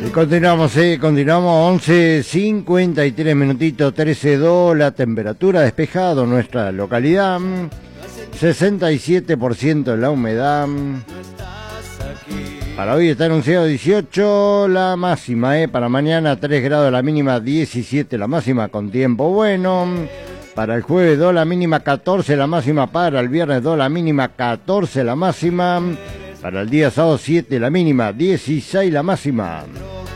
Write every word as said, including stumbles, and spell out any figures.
Y continuamos, eh, continuamos, once cincuenta y tres minutitos, trece dos, la temperatura despejado en nuestra localidad, sesenta y siete por ciento la humedad. Para hoy está anunciado dieciocho la máxima, eh, para mañana tres grados la mínima, diecisiete la máxima con tiempo bueno. Para el jueves dos la mínima, catorce la máxima. Para el viernes dos la mínima, catorce la máxima. Para el día sábado siete la mínima, dieciséis la máxima.